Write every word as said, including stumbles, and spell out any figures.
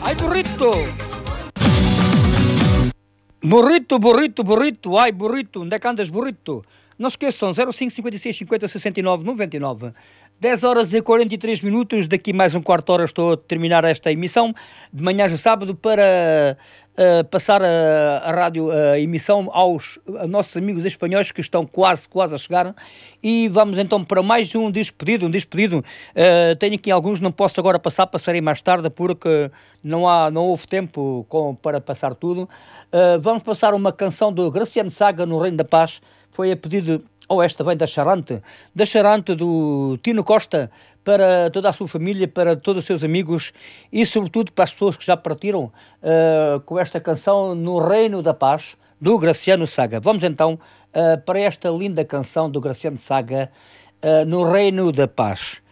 Ai, burrito! Burrito, burrito, burrito, ai, burrito, onde é que andas, burrito? Não se esqueçam, zero cinco cinquenta e seis cinquenta sessenta e nove noventa e nove, dez horas e quarenta e três minutos, daqui mais um quarto de hora estou a terminar esta emissão, de manhã de sábado, para uh, passar a, a rádio, a emissão aos a nossos amigos espanhóis que estão quase, quase a chegar, e vamos então para mais um despedido, um despedido, uh, tenho aqui alguns, não posso agora passar, passarei mais tarde, porque não, há, não houve tempo com, para passar tudo. Uh, vamos passar uma canção do Graciano Saga, No Reino da Paz, foi a pedido, ou oh, esta vem da Charante, da Charante do Tino Costa, para toda a sua família, para todos os seus amigos e sobretudo para as pessoas que já partiram uh, com esta canção No Reino da Paz, do Graciano Saga. Vamos então uh, para esta linda canção do Graciano Saga, uh, No Reino da Paz.